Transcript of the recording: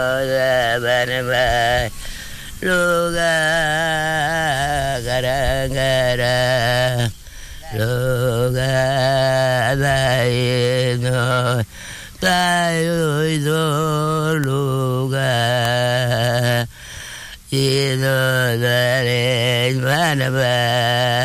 Luga garangara luga daino tayo luga ino dare manaba